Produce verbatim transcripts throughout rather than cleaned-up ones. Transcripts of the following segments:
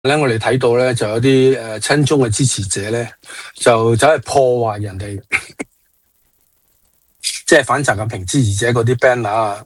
咧，我哋睇到咧就有啲誒親中嘅支持者咧，就走去破壞人哋，即係反習近平支持者嗰啲 banner 啊，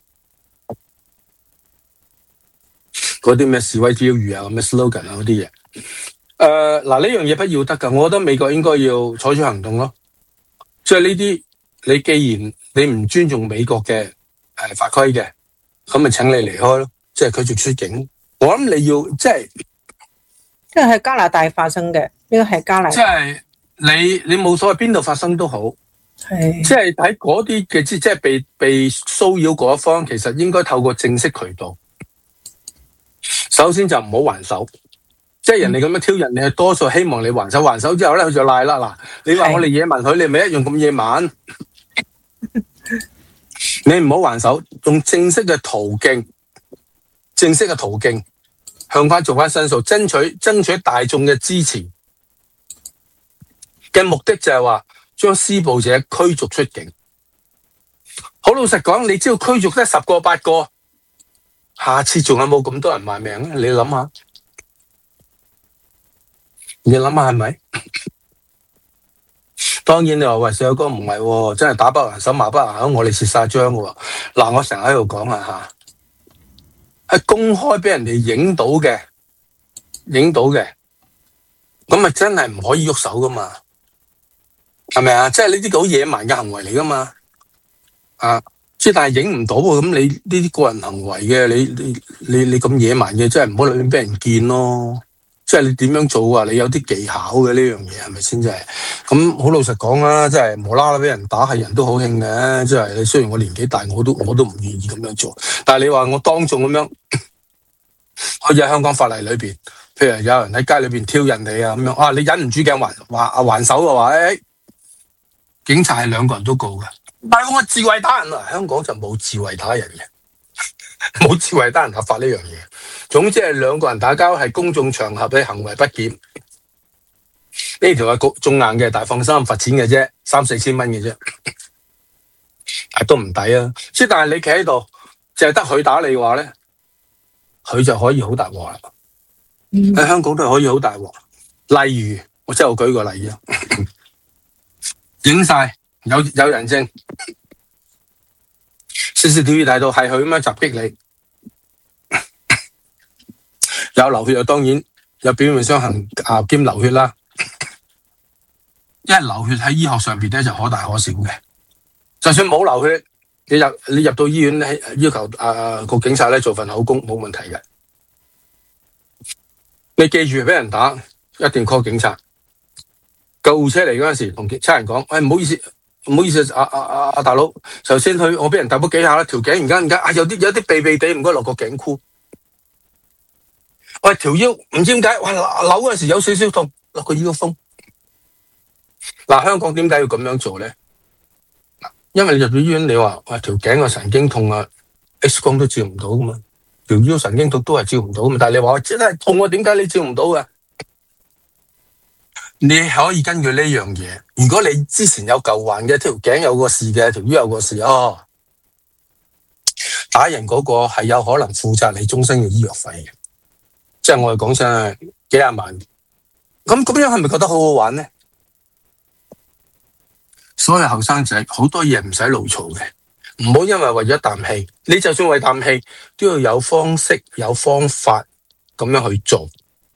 嗰啲咩示威標語啊、咁嘅 slogan 啊嗰啲嘢。誒嗱呢樣嘢不要得㗎，我覺得美國應該要採取行動咯。即係呢啲，你既然你唔尊重美國嘅誒法規嘅，咁咪請你離開咯，即係驅逐出境。我諗你要即係。 即係喺加拿大發生嘅，呢個係加拿大。 即係你你冇所謂邊度發生都好， 係即係喺嗰啲嘅即係被被騷擾嗰一方，其實應該透過正式渠道。首先就唔好還手，即係人哋咁樣挑人，你係多數希望你還手，還手之後咧佢就賴啦。嗱，你話我哋野蠻佢，你咪一樣咁野蠻。你唔好還手，用正式嘅途徑，正式嘅途徑。向翻做翻申訴，爭取爭取大眾嘅支持嘅目的就係話將施暴者驅逐出境。好老實講，你只要驅逐得十個八個，下次仲有冇咁多人賣命咧？你諗下，你諗下係咪？當然你話喂，細佬哥唔係，真係打不還手，罵不還口，我哋蝕晒張嘅。嗱，我成日喺度講下吓。係公開俾人哋影到嘅，影到嘅，咁咪真係唔可以喐手噶嘛？係咪啊？即係呢啲好野蠻嘅行為嚟噶嘛？啊，即係但係影唔到喎，咁你呢啲個人行為嘅，你你你你咁野蠻嘅，真係唔好亂俾人見咯。即係你點樣做啊？你有啲技巧嘅呢樣嘢係咪先？真係咁好老實講啦，即係無啦啦俾人打係人都好興嘅。即係你雖然我年紀大，我都我都唔願意咁樣做。但係你話我當眾咁樣，好似喺香港法例裏邊，譬如有人喺街裏邊挑人哋啊咁樣，啊你忍唔住嘅還還啊還手嘅話，誒，警察係兩個人都告嘅。但係我自衛打人啊，香港就冇自衛打人嘅，冇自衛打人合法呢樣嘢。總之係兩個人打交，係公眾場合嘅行為不檢，呢條係中硬嘅，但係放心罰錢嘅啫，三四千蚊嘅啫，係都唔抵啊！即係但係你企喺度，淨係得佢打你嘅話咧，佢就可以好大鑊啦。喺、嗯、香港都係可以好大鑊。例如，我即係我舉個例啊，影晒有有人證 ，C C T V 睇到係佢咁樣襲擊你。有流血又當然有表面傷痕啊兼流血啦，因為流血喺醫學上邊咧就可大可小嘅。就算冇流血，你入你入到醫院咧，要求啊個警察咧做份口供冇問題嘅。你記住俾人打，一定 call 警察。救護車嚟嗰陣時，同差人講：，喂、哎，唔好意思，唔好意思，阿阿阿阿大佬，頭先佢我俾人揼咗幾下啦，條頸而家而家啊有啲有啲痹痹地，唔該落個頸箍。喂，條腰唔知點解，哇扭嗰陣時有少少痛，落個腰風。嗱，香港點解要咁樣做咧？因為你入到醫院，你話哇條頸個神經痛啊 ，X 光都照唔到噶嘛，條腰神經痛都係照唔到噶嘛。但係你話真係痛啊，點解你照唔到嘅？你可以根據呢樣嘢，如果你之前有舊患嘅，條頸有個事嘅，條腰有個事哦，打人嗰個係有可能負責你終身嘅醫藥費嘅。即係我哋講真幾廿萬，咁咁樣係咪覺得好好玩咧？所有後生仔好多嘢唔使老嘈嘅，唔好因為為咗啖氣，你就算為啖氣都要有方式、有方法咁樣去做，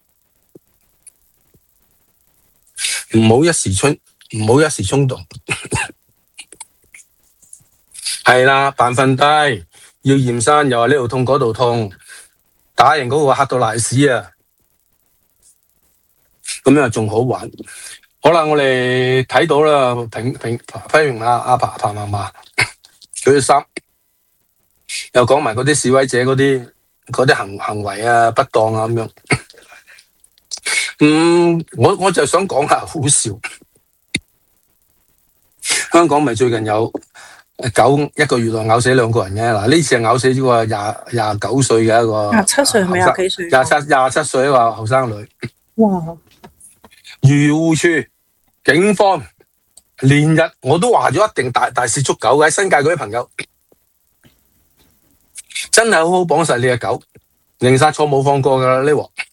唔好一時衝，唔好一時衝動。係啦，扮瞓低，要驗身，又話呢度痛嗰度痛。打人嗰個嚇到賴屎啊！咁樣仲好玩。好啦，我哋睇到啦，評評批評阿阿彭彭嫲嫲佢嘅衫，又講埋嗰啲示威者嗰啲嗰啲行行為啊不當啊咁樣。嗯，我我就想講下好笑。香港咪最近有狗一個月內咬死兩個人嘅，嗱呢次係咬死咗個廿廿九歲嘅一個廿七歲係咪廿幾歲？ 廿七廿七歲一個後生女。 哇！漁護處警方連日我都話咗一定大大肆捉狗嘅，喺新界嗰啲朋友真係好好綁實你嘅狗，寧殺錯冇放過噶啦呢鑊。